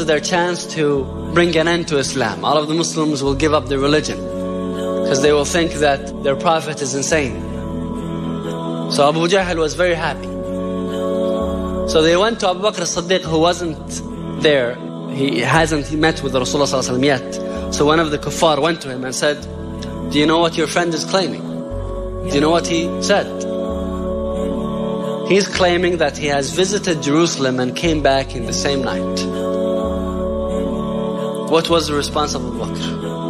is their chance to bring an end to Islam. All of the Muslims will give up their religion because they will think that their prophet is insane. So Abu Jahl was very happy. So they went to Abu Bakr as-Siddiq, who wasn't there. He hasn't met with Rasulullah sallallahu alaihi wasallam yet. So one of the kuffar went to him and said, do you know what your friend is claiming? Do you know what he said? He's claiming that he has visited Jerusalem and came back in the same night. What was the response of Abu Bakr?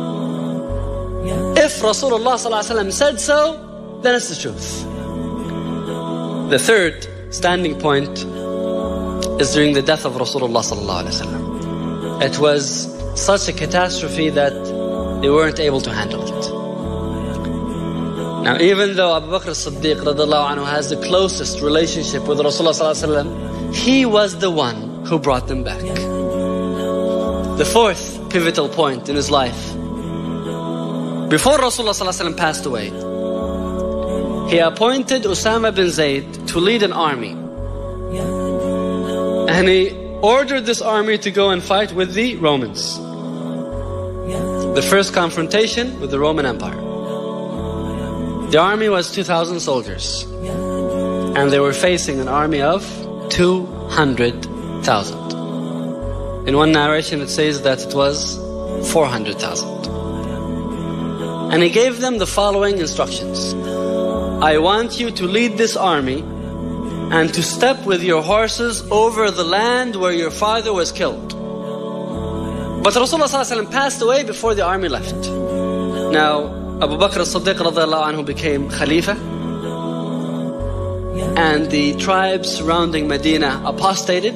If Rasulullah sallallahu alaihi wasallam said so, then it's the truth. The third standing point is during the death of Rasulullah sallallahu alaihi wasallam. It was such a catastrophe that they weren't able to handle it. Now, even though Abu Bakr as-Siddiq radiallahu anhu has the closest relationship with Rasulullah sallallahu alaihi wasallam, he was the one who brought them back. The fourth pivotal point in his life, before Rasulullah sallallahu alaihi wasallam passed away, he appointed Usama bin Zayd to lead an army. And he ordered this army to go and fight with the Romans. The first confrontation with the Roman Empire. The army was 2,000 soldiers. And they were facing an army of 200,000. In one narration it says that it was 400,000. And he gave them the following instructions. I want you to lead this army and to step with your horses over the land where your father was killed. But Rasulullah ﷺ passed away before the army left. Now, Abu Bakr as-Siddiq radiallahu anhu became Khalifa, and the tribes surrounding Medina apostated.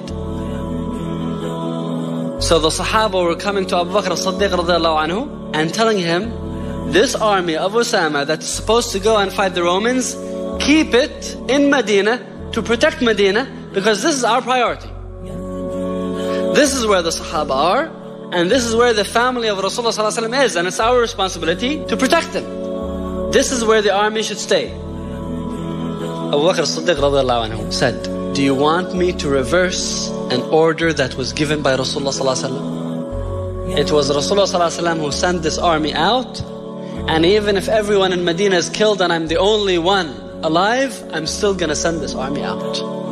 So the Sahaba were coming to Abu Bakr as-Siddiq radiallahu anhu and telling him, this army of Usama that's supposed to go and fight the Romans, keep it in Medina to protect Medina, because this is our priority. This is where the Sahaba are, and this is where the family of Rasulullah ﷺ is, and it's our responsibility to protect them. This is where the army should stay. Abu Bakr as-Siddiq radiallahu anhu said, do you want me to reverse an order that was given by Rasulullah ﷺ? It was Rasulullah ﷺ who sent this army out, and even if everyone in Medina is killed and I'm the only one alive, I'm still going to send this army out.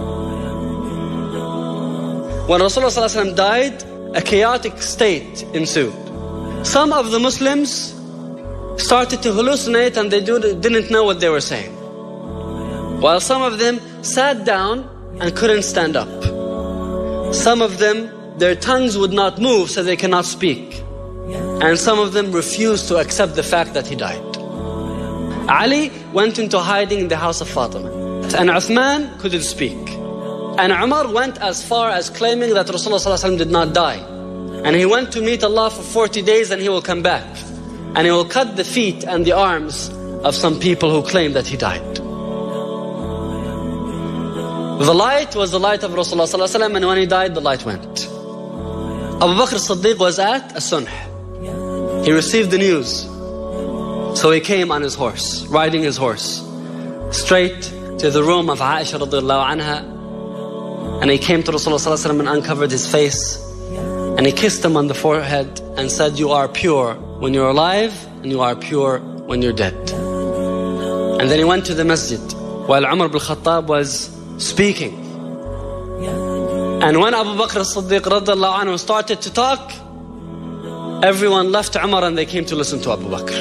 When Rasulullah ﷺ died, a chaotic state ensued. Some of the Muslims started to hallucinate and they didn't know what they were saying. While some of them sat down and couldn't stand up. Some of them, their tongues would not move so they cannot speak. And some of them refused to accept the fact that he died. Ali went into hiding in the house of Fatima. And Uthman couldn't speak. And Umar went as far as claiming that Rasulullah ﷺ did not die. And he went to meet Allah for 40 days and he will come back. And he will cut the feet and the arms of some people who claim that he died. The light was the light of Rasulullah ﷺ, and when he died, the light went. Abu Bakr as-Siddiq was at As-Sunh. He received the news. So he came on his horse, riding his horse, straight to the room of Aisha radiallahu anha. And he came to Rasulullah ﷺ and uncovered his face. And he kissed him on the forehead and said, you are pure when you're alive, and you are pure when you're dead. And then he went to the masjid while Umar ibn Khattab was speaking. And when Abu Bakr as-Siddiq radiallahu anhu started to talk, everyone left Umar and they came to listen to Abu Bakr.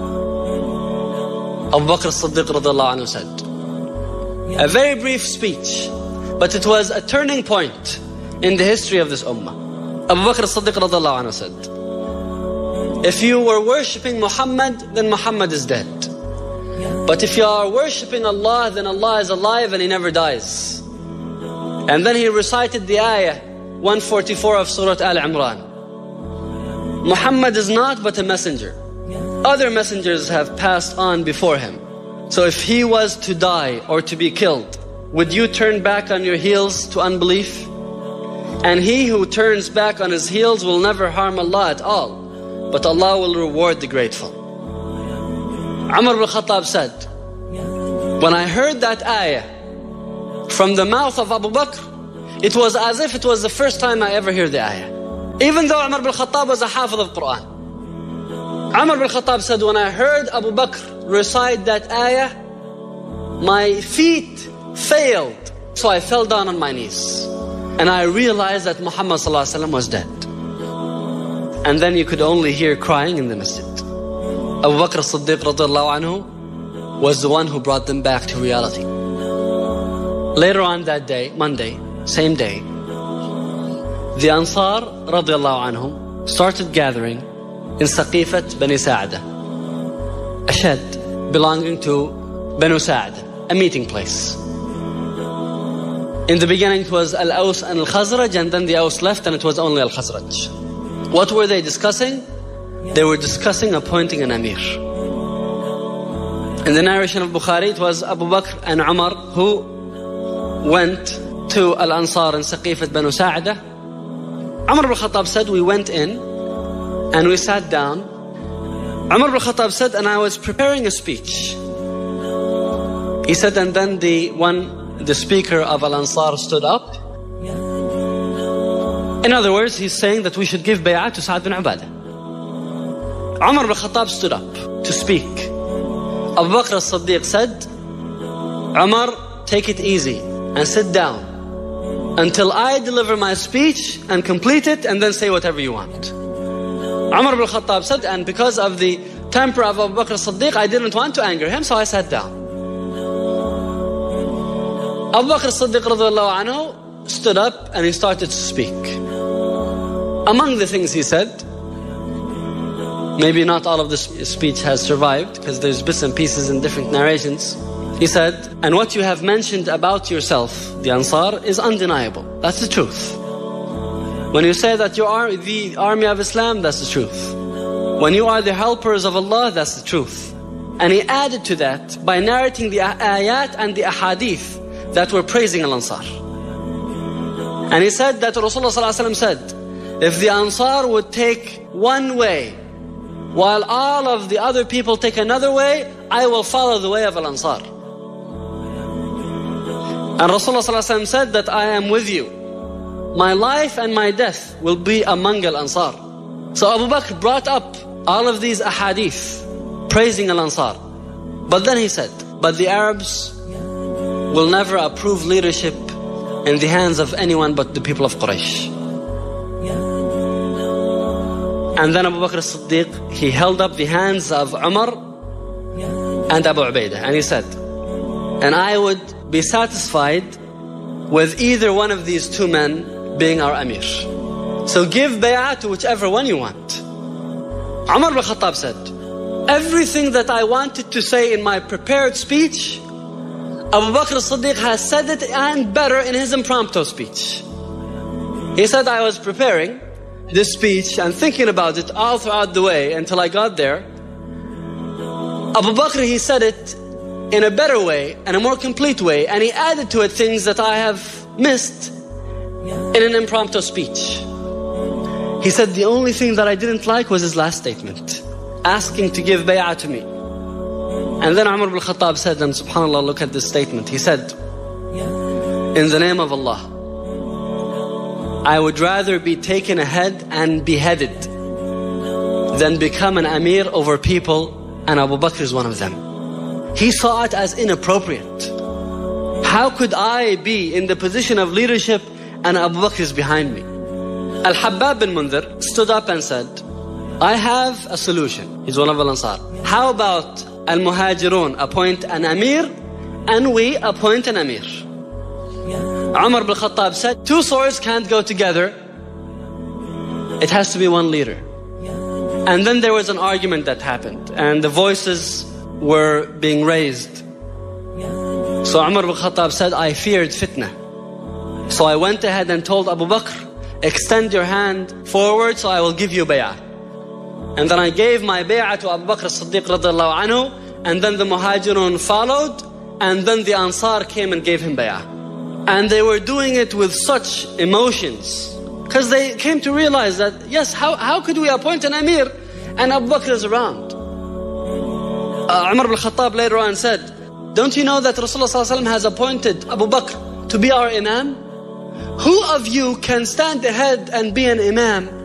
Abu Bakr as-Siddiq radiallahu anhu said, a very brief speech, but it was a turning point in the history of this ummah. Abu Bakr as-Siddiq radiallahu anhu said, if you were worshipping Muhammad, then Muhammad is dead. But if you are worshipping Allah, then Allah is alive and He never dies. And then he recited the ayah 144 of Surah Al-Imran. Muhammad is not but a messenger. Other messengers have passed on before him. So if he was to die or to be killed, would you turn back on your heels to unbelief? And he who turns back on his heels will never harm Allah at all, but Allah will reward the grateful. Umar ibn Khattab said, when I heard that ayah from the mouth of Abu Bakr, it was as if it was the first time I ever heard the ayah. Even though Umar bin Khattab was a hafiz of Quran. Umar bin Khattab said, when I heard Abu Bakr recite that ayah, my feet failed. So I fell down on my knees. And I realized that Muhammad ﷺ was dead. And then you could only hear crying in the masjid. Abu Bakr as-Siddiq radiyallahu anhu was the one who brought them back to reality. Later on that day, Monday, same day, the Ansar radiyallahu anhum started gathering in Saqifat Bani Sa'ada, a shed belonging to Banu Sa'ad, a meeting place. In the beginning it was Al-Aws and Al-Khazraj, and then the Aws left and it was only Al-Khazraj. What were they discussing? They were discussing appointing an Amir. In the narration of Bukhari, it was Abu Bakr and Umar who went to Al-Ansar and Saqifat Banu Sa'ada. Umar ibn Khattab said, we went in and we sat down. Umar ibn Khattab said, and I was preparing a speech. He said, and then the speaker of Al-Ansar stood up. In other words, he's saying that we should give bay'ah to Sa'ad bin Ubadah. Umar ibn Khattab stood up to speak. Abu Bakr as-Siddiq said, Umar, take it easy and sit down until I deliver my speech and complete it, and then say whatever you want. Umar ibn Khattab said, and because of the temper of Abu Bakr as-Siddiq, I didn't want to anger him, so I sat down. Abu Bakr as-Siddiq radiyallahu anhu stood up and he started to speak. Among the things he said, maybe not all of this speech has survived because there's bits and pieces in different narrations. He said, and what you have mentioned about yourself, the Ansar, is undeniable. That's the truth. When you say that you are the army of Islam, that's the truth. When you are the helpers of Allah, that's the truth. And he added to that by narrating the ayat and the ahadith that were praising Al-Ansar. And he said that Rasulullah ﷺ said, if the Ansar would take one way while all of the other people take another way, I will follow the way of Al-Ansar. And Rasulullah ﷺ said that I am with you. My life and my death will be among Al-Ansar. So Abu Bakr brought up all of these ahadith praising Al-Ansar. But then he said, but the Arabs will never approve leadership in the hands of anyone but the people of Quraysh. And then Abu Bakr as-Siddiq, he held up the hands of Umar and Abu Ubaidah, and he said, and I would be satisfied with either one of these two men being our Amir. So give bay'ah to whichever one you want. Umar ibn Khattab said, everything that I wanted to say in my prepared speech, Abu Bakr as-Siddiq has said it and better in his impromptu speech. He said, I was preparing this speech and thinking about it all throughout the way until I got there. Abu Bakr, he said it in a better way and a more complete way, and he added to it things that I have missed in an impromptu speech. He said the only thing that I didn't like was his last statement, asking to give bay'ah to me. And then Umar ibn Khattab said, and subhanAllah, look at this statement. He said, in the name of Allah, I would rather be taken ahead and beheaded than become an Amir over people, and Abu Bakr is one of them. He saw it as inappropriate. How could I be in the position of leadership and Abu Bakr is behind me? Al-Habbab bin Mundhir stood up and said, I have a solution. He's one of Al-Ansar. How about Al-Muhajirun appoint an Amir and we appoint an Amir? Umar ibn Khattab said, two swords can't go together. It has to be one leader. And then there was an argument that happened and the voices were being raised. So Umar ibn Khattab said, I feared fitna. So I went ahead and told Abu Bakr, extend your hand forward so I will give you bay'ah. And then I gave my bay'ah to Abu Bakr as-Siddiq radiyallahu anhu, and then the Muhajirun followed, and then the Ansar came and gave him bay'ah. And they were doing it with such emotions, because they came to realize that, yes, how could we appoint an Amir and Abu Bakr is around? Umar ibn Khattab later on said, don't you know that Rasulullah has appointed Abu Bakr to be our Imam? Who of you can stand ahead and be an Imam